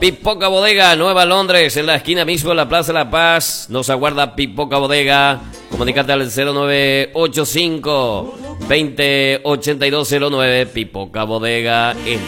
Pipoca Bodega, Nueva Londres, en la esquina mismo de la Plaza de la Paz. Nos aguarda Pipoca Bodega. Comunícate al 0985 208209. Pipoca Bodega.